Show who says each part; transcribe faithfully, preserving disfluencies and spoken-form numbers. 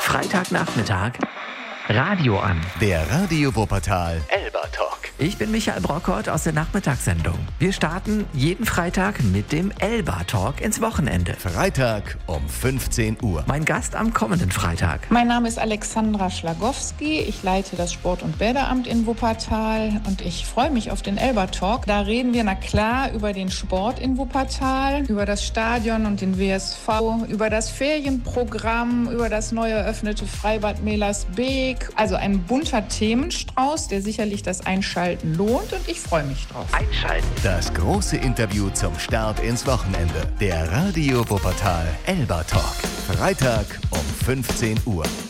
Speaker 1: Freitagnachmittag, Radio an.
Speaker 2: Der Radio Wuppertal Elba Talk.
Speaker 1: Ich bin Michael Brockert aus der Nachmittagssendung. Wir starten jeden Freitag mit dem Elba Talk ins Wochenende.
Speaker 2: Freitag um fünfzehn Uhr.
Speaker 1: Mein Gast am kommenden Freitag.
Speaker 3: Mein Name ist Alexandra Schlagowski. Ich leite das Sport- und Bäderamt in Wuppertal und ich freue mich auf den Elba Talk. Da reden wir, na klar, über den Sport in Wuppertal, über das Stadion und den W S V, über das Ferienprogramm, über das neu eröffnete Freibad Melersbeek. Also ein bunter Themenstrauß, der sicherlich das Einschalten lohnt und ich freue mich drauf.
Speaker 1: Einschalten.
Speaker 2: Das große Interview zum Start ins Wochenende. Der Radio Wuppertal Elba Talk. Freitag um fünfzehn Uhr.